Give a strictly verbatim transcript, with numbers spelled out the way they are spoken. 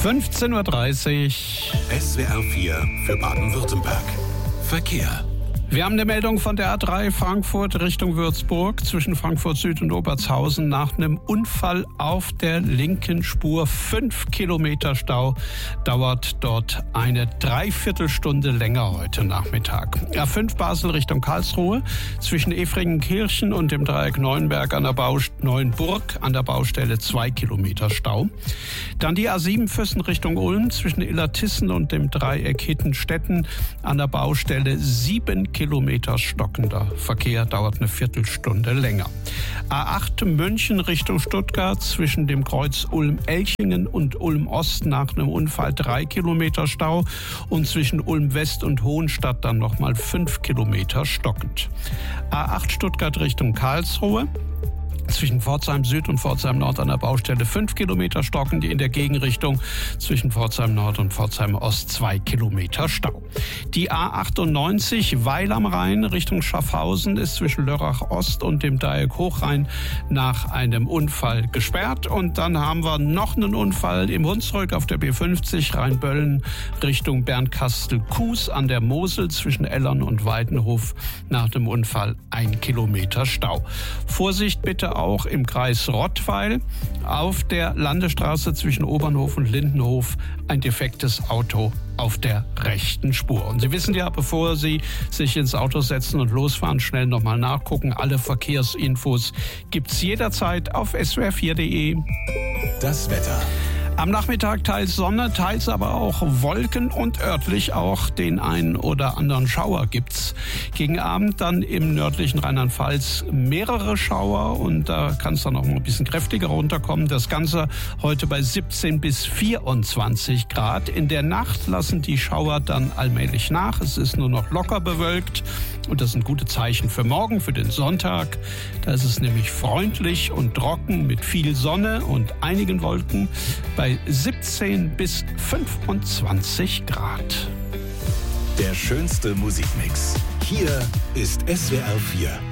fünfzehn Uhr dreißig. S W R vier für Baden-Württemberg. Verkehr. Wir haben eine Meldung von der A drei Frankfurt Richtung Würzburg zwischen Frankfurt Süd und Obertshausen nach einem Unfall auf der linken Spur. Fünf Kilometer Stau, dauert dort eine Dreiviertelstunde länger heute Nachmittag. A fünf Basel Richtung Karlsruhe zwischen Efringenkirchen und dem Dreieck Neuenberg an der Baust- Neuenburg an der Baustelle zwei Kilometer Stau. Dann die A sieben Füssen Richtung Ulm zwischen Illertissen und dem Dreieck Hittenstetten an der Baustelle sieben Kilometer stockender Verkehr, dauert eine Viertelstunde länger. A acht München Richtung Stuttgart zwischen dem Kreuz Ulm-Elchingen und Ulm-Ost nach einem Unfall drei Kilometer Stau und zwischen Ulm-West und Hohenstadt dann nochmal fünf Kilometer stockend. A acht Stuttgart Richtung Karlsruhe zwischen Pforzheim Süd und Pforzheim Nord an der Baustelle fünf Kilometer stockend, in der Gegenrichtung zwischen Pforzheim Nord und Pforzheim Ost zwei Kilometer Stau. Die A achtundneunzig Weil am Rhein Richtung Schaffhausen ist zwischen Lörrach Ost und dem Dreieck Hochrhein nach einem Unfall gesperrt. Und dann haben wir noch einen Unfall im Hunsrück auf der B fünfzig Rheinböllen Richtung Bernkastel-Kues an der Mosel zwischen Ellern und Weidenhof nach dem Unfall ein Kilometer Stau. Vorsicht bitte auch im Kreis Rottweil auf der Landesstraße zwischen Obernhof und Lindenhof ein defektes Auto auf der rechten Spur. Und Sie wissen ja, bevor Sie sich ins Auto setzen und losfahren, schnell nochmal nachgucken. Alle Verkehrsinfos gibt's jederzeit auf S W R vier punkt de. Das Wetter. Am Nachmittag teils Sonne, teils aber auch Wolken und örtlich auch den einen oder anderen Schauer gibt's. Gegen Abend dann im nördlichen Rheinland-Pfalz mehrere Schauer und da kann es dann auch noch ein bisschen kräftiger runterkommen. Das Ganze heute bei siebzehn bis vierundzwanzig Grad. In der Nacht lassen die Schauer dann allmählich nach. Es ist nur noch locker bewölkt und das sind gute Zeichen für morgen, für den Sonntag. Da ist es nämlich freundlich und trocken mit viel Sonne und einigen Wolken bei siebzehn bis fünfundzwanzig Grad. Der schönste Musikmix. Hier ist S W R vier.